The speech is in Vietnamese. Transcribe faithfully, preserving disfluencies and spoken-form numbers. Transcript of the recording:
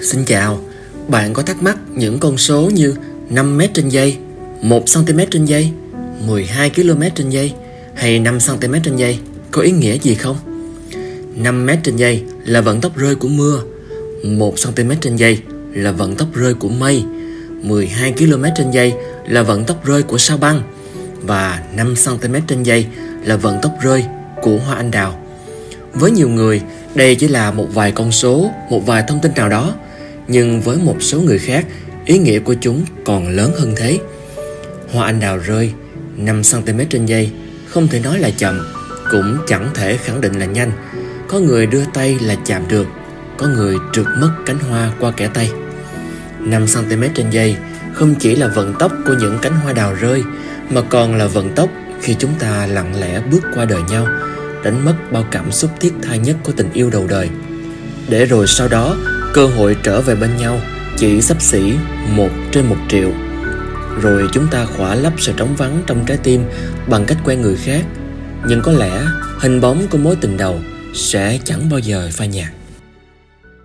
Xin chào, bạn có thắc mắc những con số như năm mét trên giây, một xăng-ti-mét trên giây, mười hai ki-lô-mét trên giây hay năm xăng-ti-mét trên giây có ý nghĩa gì không? năm mét trên giây là vận tốc rơi của mưa, một xăng-ti-mét trên giây là vận tốc rơi của mây, mười hai ki-lô-mét trên giây là vận tốc rơi của sao băng và năm xăng-ti-mét trên giây là vận tốc rơi của hoa anh đào. Với nhiều người, đây chỉ là một vài con số, một vài thông tin nào đó, nhưng với một số người khác, ý nghĩa của chúng còn lớn hơn thế. Hoa anh đào rơi năm xăng-ti-mét trên giây không thể nói là chậm, cũng chẳng thể khẳng định là nhanh. Có người đưa tay là chạm được, có người trượt mất cánh hoa qua kẽ tay. năm xăng-ti-mét trên giây không chỉ là vận tốc của những cánh hoa đào rơi, mà còn là vận tốc khi chúng ta lặng lẽ bước qua đời nhau, đánh mất bao cảm xúc thiết tha nhất của tình yêu đầu đời, để rồi sau đó cơ hội trở về bên nhau chỉ xấp xỉ một trên một triệu. Rồi chúng ta khỏa lấp sự trống vắng trong trái tim bằng cách quen người khác, nhưng có lẽ hình bóng của mối tình đầu sẽ chẳng bao giờ phai nhạt.